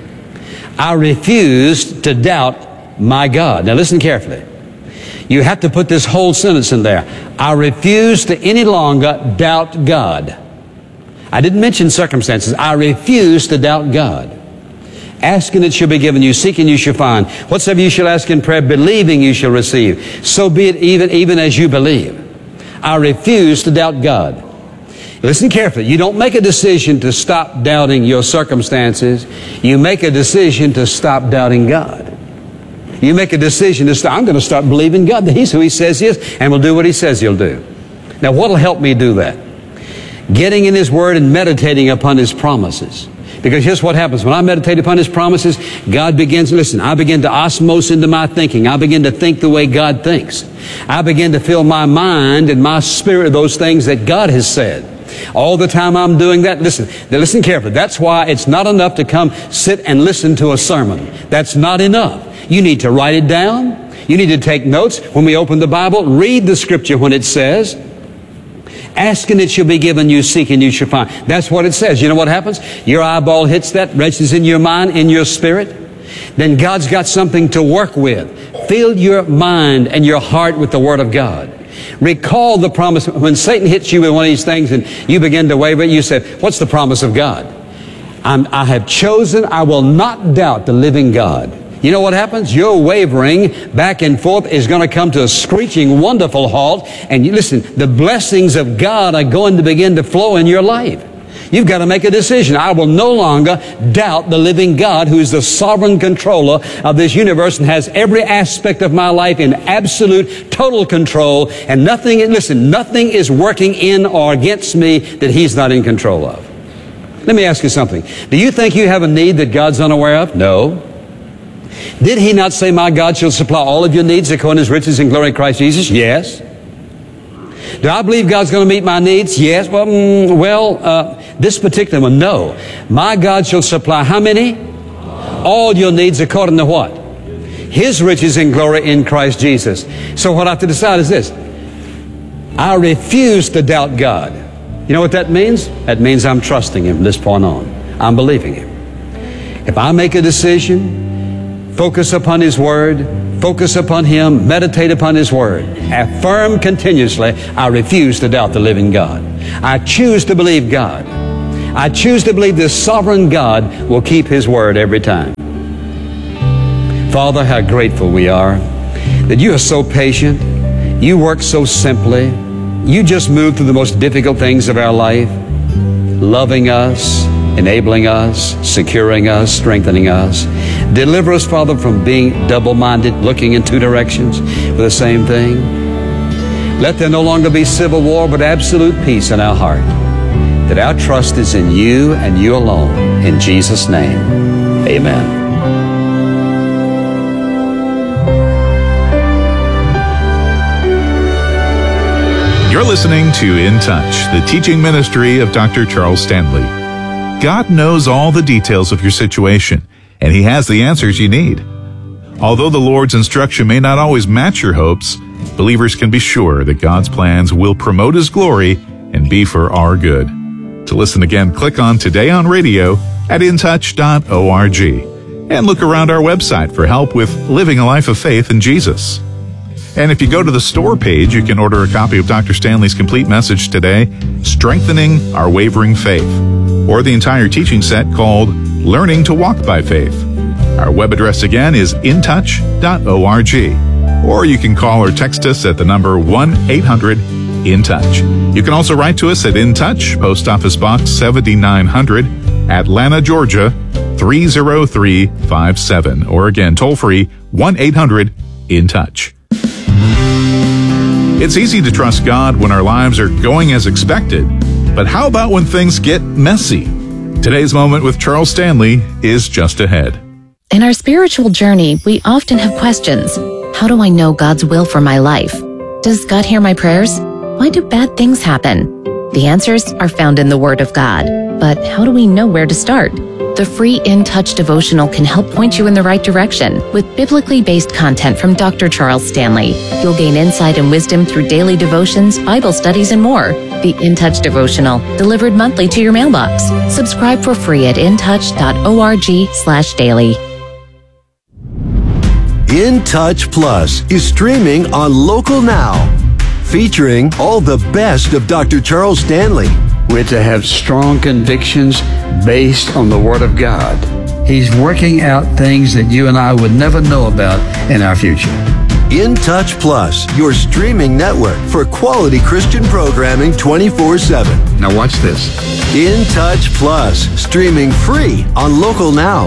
I refuse to doubt my God. Now listen carefully. You have to put this whole sentence in there. I refuse to any longer doubt God. I didn't mention circumstances. I refuse to doubt God. Asking it shall be given you, seeking you shall find. Whatsoever you shall ask in prayer, believing you shall receive. So be it even, even as you believe. I refuse to doubt God. Listen carefully. You don't make a decision to stop doubting your circumstances. You make a decision to stop doubting God. You make a decision to stop. I'm going to start believing God, that He's who He says He is, and will do what He says He'll do. Now, what will help me do that? Getting in His Word and meditating upon His promises. Because here's what happens. When I meditate upon His promises, God begins, listen, I begin to osmose into my thinking. I begin to think the way God thinks. I begin to fill my mind and my spirit with those things that God has said. All the time I'm doing that, listen, listen carefully. That's why it's not enough to come sit and listen to a sermon. That's not enough. You need to write it down. You need to take notes. When we open the Bible, read the Scripture when it says, ask and it shall be given you, seek and you shall find. That's what it says. You know what happens? Your eyeball hits that, registers in your mind, in your spirit. Then God's got something to work with. Fill your mind and your heart with the Word of God. Recall the promise. When Satan hits you with one of these things and you begin to waver, you say, what's the promise of God? I'm, I have chosen, I will not doubt the living God. You know what happens? Your wavering back and forth is going to come to a screeching, wonderful halt. And you listen, the blessings of God are going to begin to flow in your life. You've got to make a decision. I will no longer doubt the living God, who is the sovereign controller of this universe and has every aspect of my life in absolute, total control. And nothing, listen, nothing is working in or against me that He's not in control of. Let me ask you something. Do you think you have a need that God's unaware of? No. Did He not say, my God shall supply all of your needs according to His riches and glory in Christ Jesus? Yes. Do I believe God's going to meet my needs? Yes. Well, mm, well uh, this particular one, no. My God shall supply how many? All your needs according to what? His riches and glory in Christ Jesus. So what I have to decide is this. I refuse to doubt God. You know what that means? That means I'm trusting Him from this point on. I'm believing Him. If I make a decision, focus upon His Word, focus upon Him, meditate upon His Word, affirm continuously, I refuse to doubt the living God. I choose to believe God. I choose to believe this sovereign God will keep His Word every time. Father, how grateful we are that You are so patient. You work so simply. You just move through the most difficult things of our life, loving us, enabling us, securing us, strengthening us. Deliver us, Father, from being double-minded, looking in two directions for the same thing. Let there no longer be civil war, but absolute peace in our heart. That our trust is in You and You alone. In Jesus' name, amen. You're listening to In Touch, the teaching ministry of Doctor Charles Stanley. God knows all the details of your situation, and He has the answers you need. Although the Lord's instruction may not always match your hopes, believers can be sure that God's plans will promote His glory and be for our good. To listen again, click on Today on Radio at in touch dot org and look around our website for help with living a life of faith in Jesus. And if you go to the store page, you can order a copy of Doctor Stanley's complete message today, Strengthening Our Wavering Faith, or the entire teaching set called Learning to Walk by Faith. Our web address again is in touch dot org, or you can call or text us at the number one eight hundred in touch. You can also write to us at In Touch, Post Office Box seventy-nine hundred, Atlanta, Georgia three oh three five seven, or again, toll free one eight hundred in touch. It's easy to trust God when our lives are going as expected, but how about when things get messy? Today's Moment with Charles Stanley is just ahead. In our spiritual journey, we often have questions. How do I know God's will for my life? Does God hear my prayers? Why do bad things happen? The answers are found in the Word of God. But how do we know where to start? The free In Touch devotional can help point you in the right direction with biblically based content from Doctor Charles Stanley. You'll gain insight and wisdom through daily devotions, Bible studies, and more. The In Touch devotional, delivered monthly to your mailbox. Subscribe for free at in touch dot org slash daily. In Touch Plus is streaming on Local Now, featuring all the best of Doctor Charles Stanley. We're to have strong convictions based on the Word of God. He's working out things that you and I would never know about in our future. In Touch Plus, your streaming network for quality Christian programming twenty-four seven. Now watch this. In Touch Plus, streaming free on Local Now.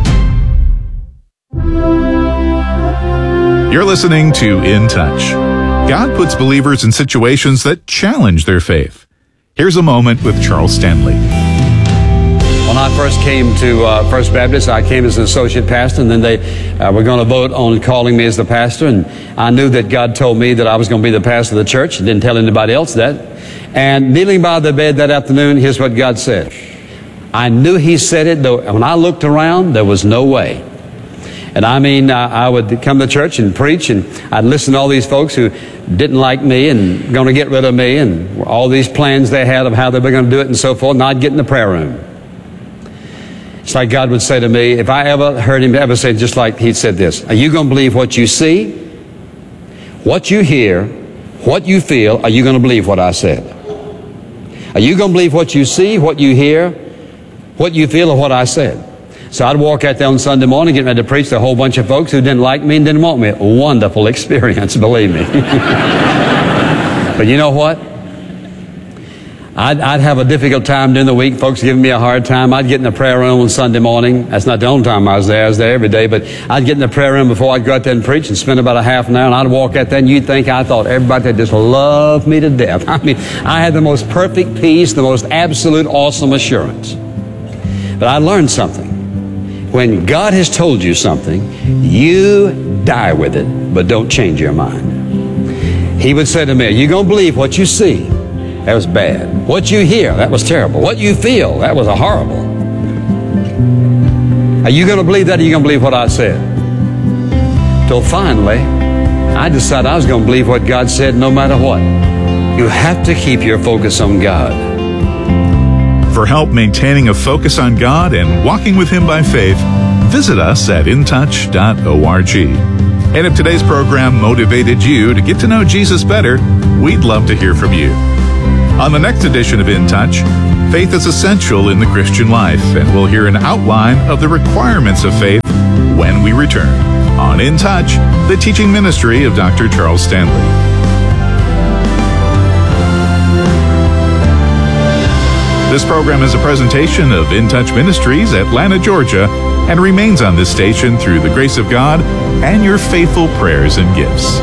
You're listening to In Touch. God puts believers in situations that challenge their faith. Here's a moment with Charles Stanley. When I first came to uh, First Baptist, I came as an associate pastor, and then they uh, were going to vote on calling me as the pastor. And I knew that God told me that I was going to be the pastor of the church. I didn't tell anybody else that. And kneeling by the bed that afternoon, here's what God said. I knew He said it, though when I looked around, there was no way. And I mean, uh, I would come to church and preach, and I'd listen to all these folks who didn't like me and going to get rid of me, and all these plans they had of how they were going to do it and so forth, and I'd get in the prayer room. It's like God would say to me, if I ever heard Him ever say just like He said this, are you going to believe what you see, what you hear, what you feel? Are you going to believe what I said? Are you going to believe what you see, what you hear, what you feel, or what I said? So I'd walk out there on Sunday morning, getting ready to preach to a whole bunch of folks who didn't like me and didn't want me. A wonderful experience, believe me. But you know what? I'd, I'd have a difficult time during the week. Folks giving me a hard time. I'd get in the prayer room on Sunday morning. That's not the only time I was there. I was there every day. But I'd get in the prayer room before I'd go out there and preach and spend about a half an hour. And I'd walk out there, and you'd think I thought everybody that just loved me to death. I mean, I had the most perfect peace, the most absolute awesome assurance. But I learned something. When God has told you something, you die with it, but don't change your mind. He would say to me, are you going to believe what you see? That was bad. What you hear? That was terrible. What you feel? That was a horrible. Are you going to believe that, or are you going to believe what I said? Till finally, I decided I was going to believe what God said no matter what. You have to keep your focus on God. for help maintaining a focus on God and walking with Him by faith, visit us at in touch dot org. And if today's program motivated you to get to know Jesus better, we'd love to hear from you. On the next edition of In Touch, faith is essential in the Christian life, and we'll hear an outline of the requirements of faith when we return on In Touch, the teaching ministry of Doctor Charles Stanley. This program is a presentation of In Touch Ministries, Atlanta, Georgia, and remains on this station through the grace of God and your faithful prayers and gifts.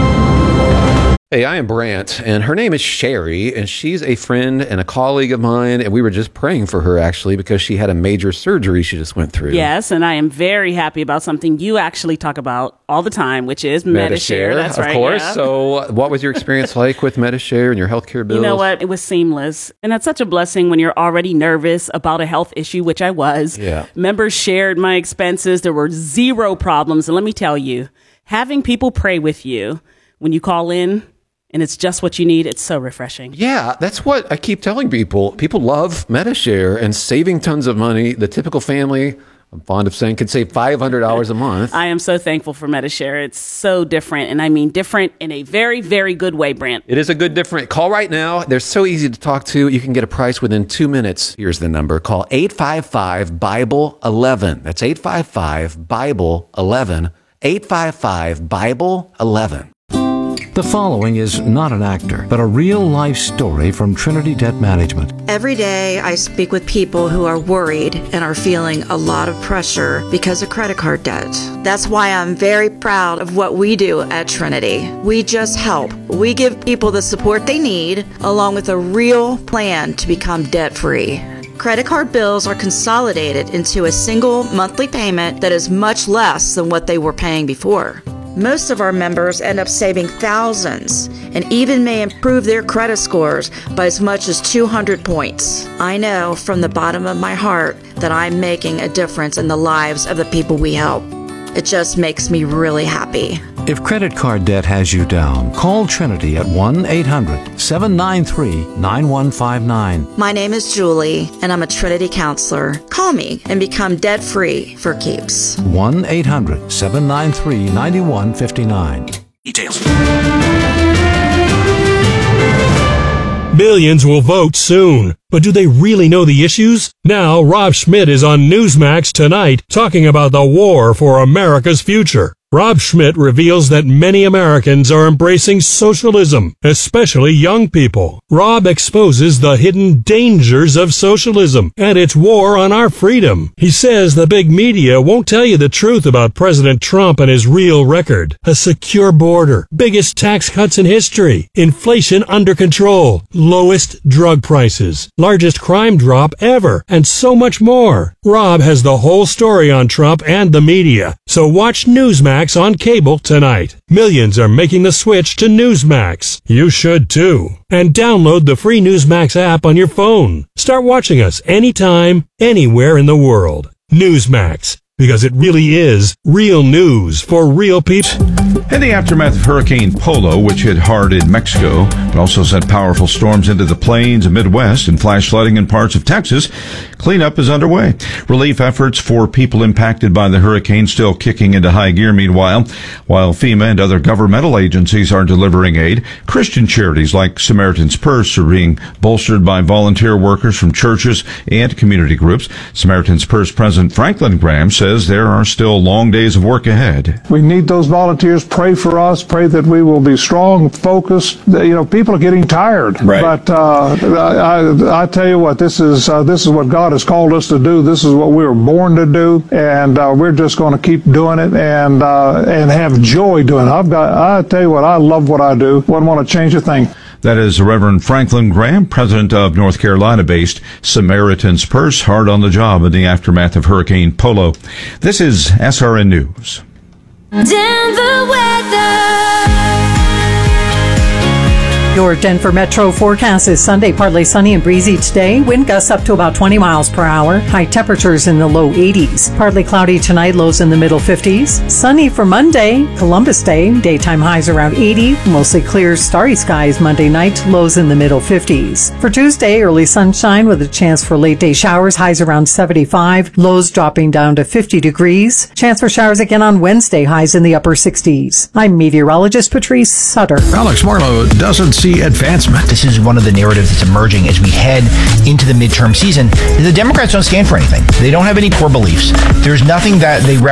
Hey, I am Brant, and her name is Sherry, and she's a friend and a colleague of mine, and we were just praying for her, actually, because she had a major surgery she just went through. Yes, and I am very happy about something you actually talk about all the time, which is Medi-Share. That's of right, course. yeah. So what was your experience like with Medi-Share and your healthcare bills? You know what? It was seamless, and that's such a blessing when you're already nervous about a health issue, which I was. Yeah. Members shared my expenses. There were zero problems, and let me tell you, having people pray with you when you call in, and it's just what you need, it's so refreshing. Yeah, that's what I keep telling people. People love Medi-Share and saving tons of money. The typical family, I'm fond of saying, could save five hundred dollars a month. I am so thankful for Medi-Share. It's so different, and I mean different in a very, very good way, Brant. It is a good different. Call right now. They're so easy to talk to. You can get a price within two minutes. Here's the number. Call eight five five, Bible eleven. That's eight five five, Bible eleven. eight five five, Bible eleven. The following is not an actor, but a real-life story from Trinity Debt Management. Every day I speak with people who are worried and are feeling a lot of pressure because of credit card debt. That's why I'm very proud of what we do at Trinity. We just help. We give people the support they need, along with a real plan to become debt-free. Credit card bills are consolidated into a single monthly payment that is much less than what they were paying before. Most of our members end up saving thousands and even may improve their credit scores by as much as two hundred points. I know from the bottom of my heart that I'm making a difference in the lives of the people we help. It just makes me really happy. If credit card debt has you down, call Trinity at one eight hundred, seven nine three, nine one five nine. My name is Julie, and I'm a Trinity counselor. Call me and become debt-free for keeps. one eight hundred, seven nine three, nine one five nine. Details. Millions will vote soon, but do they really know the issues? Now, Rob Schmidt is on Newsmax tonight talking about the war for America's future. Rob Schmidt reveals that many Americans are embracing socialism, especially young people. Rob exposes the hidden dangers of socialism and its war on our freedom. He says the big media won't tell you the truth about President Trump and his real record. A secure border, biggest tax cuts in history, inflation under control, lowest drug prices, largest crime drop ever, and so much more. Rob has the whole story on Trump and the media, so watch Newsmax on cable tonight. Millions are making the switch to Newsmax. You should too. And download the free Newsmax app on your phone. Start watching us anytime, anywhere in the world. Newsmax, because it really is real news for real people. In the aftermath of Hurricane Polo, which hit hard in Mexico, but also sent powerful storms into the plains and Midwest and flash flooding in parts of Texas, cleanup is underway. Relief efforts for people impacted by the hurricane still kicking into high gear meanwhile. While FEMA and other governmental agencies are delivering aid, Christian charities like Samaritan's Purse are being bolstered by volunteer workers from churches and community groups. Samaritan's Purse President Franklin Graham says there are still long days of work ahead. We need those volunteers. Pray for us. Pray that we will be strong, focused. You know, people are getting tired. Right. But uh, I, I tell you what, this is uh, this is what God has called us to do. This is what we were born to do, and uh, we're just going to keep doing it and uh, and have joy doing it. I've got. I tell you what, I love what I do. Wouldn't want to change a thing. That is Reverend Franklin Graham, president of North Carolina-based Samaritan's Purse, hard on the job in the aftermath of Hurricane Polo. This is S R N News. Denver weather. Your Denver Metro forecast is Sunday, partly sunny and breezy today. Wind gusts up to about twenty miles per hour. High temperatures in the low eighties. Partly cloudy tonight, lows in the middle fifties. Sunny for Monday, Columbus Day. Daytime highs around eighty. Mostly clear, starry skies Monday night, lows in the middle fifties. For Tuesday, early sunshine with a chance for late day showers, highs around seventy-five. Lows dropping down to fifty degrees. Chance for showers again on Wednesday, highs in the upper sixties. I'm meteorologist Patrice Sutter. Alex Marlowe doesn't see advancement. This is one of the narratives that's emerging as we head into the midterm season. The Democrats don't stand for anything. They don't have any core beliefs. There's nothing that they represent